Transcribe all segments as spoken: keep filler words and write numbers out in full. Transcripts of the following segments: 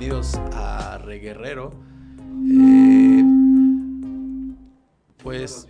bienvenidos a Reguerrero. Eh, pues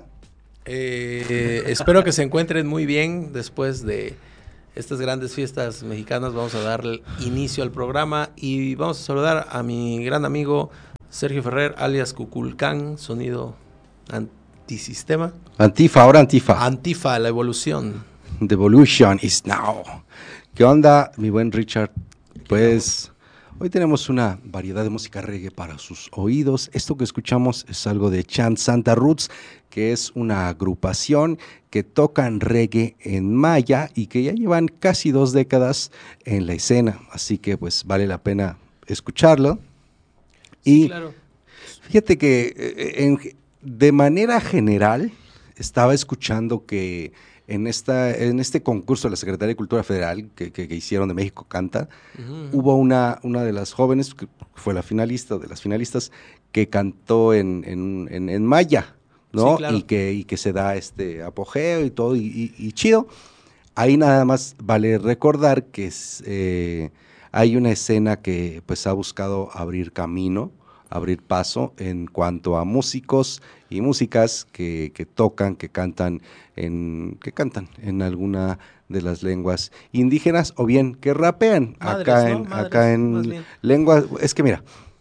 eh, espero que se encuentren muy bien después de estas grandes fiestas mexicanas. Vamos a dar inicio al programa y vamos a saludar a mi gran amigo Sergio Ferrer, alias Cuculcán, sonido antisistema. Antifa, ahora Antifa. Antifa, la evolución. The evolution is now. ¿Qué onda, mi buen Richard? Pues hoy tenemos una variedad de música reggae para sus oídos. Esto que escuchamos es algo de Chant Santa Roots, que es una agrupación que tocan reggae en maya y que ya llevan casi dos décadas en la escena. Así que pues vale la pena escucharlo. Sí, y claro. Fíjate que en, de manera general estaba escuchando que En, esta, en este concurso de la Secretaría de Cultura Federal que, que, que hicieron de México Canta, uh-huh. hubo una, una de las jóvenes, que fue la finalista, de las finalistas, que cantó en, en, en, en maya, ¿no? Sí, claro. Y que, y que se da este apogeo y todo, y, y, y chido. Ahí nada más vale recordar que es, eh, hay una escena que pues ha buscado abrir camino, abrir paso en cuanto a músicos y músicas que, que tocan, que cantan en que cantan en alguna de las lenguas indígenas o bien que rapean Madres, acá ¿no? en Madres, acá en lengua, es que mira,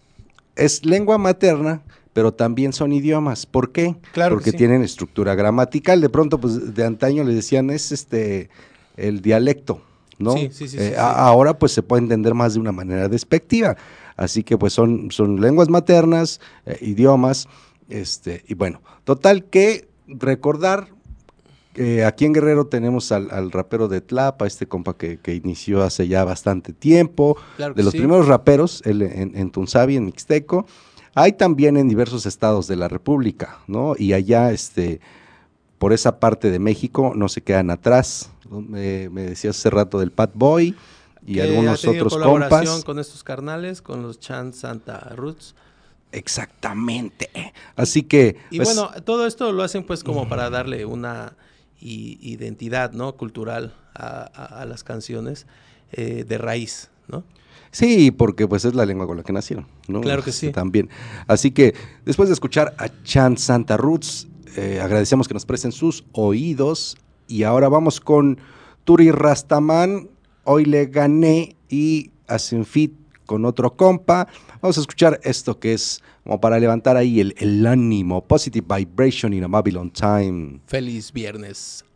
es lengua materna, pero también son idiomas. ¿Por qué? Claro Porque sí. tienen estructura gramatical. De pronto, pues de antaño le decían es este el dialecto, ¿no? Sí, sí, sí, eh, sí, a, sí. Ahora pues se puede entender más de una manera despectiva. Así que pues son, son lenguas maternas, eh, idiomas, este, y bueno, total que recordar, eh, aquí en Guerrero tenemos al, al rapero de Tlapa, este compa que, que inició hace ya bastante tiempo, Claro de los sí. primeros raperos él, en, en Tunzabi, en Mixteco, hay también en diversos estados de la República, ¿no? Y allá, este, por esa parte de México no se quedan atrás, me, me decías hace rato del Pat Boy, y que algunos ha tenido otros colaboración compas con estos carnales, con los Chant Santa Roots. Exactamente. Así que y pues, bueno, todo esto lo hacen pues como para darle una i- identidad, ¿no? Cultural a, a, a las canciones eh, de raíz, ¿no? Sí, porque pues es la lengua con la que nacieron, ¿no? Claro que sí. También. Así que después de escuchar a Chant Santa Roots, eh, agradecemos que nos presten sus oídos y ahora vamos con Turi Rastaman. Hoy le gané y hacen fit con otro compa. Vamos a escuchar esto que es como para levantar ahí el, el ánimo. Positive Vibration in a Babylon Time. Feliz viernes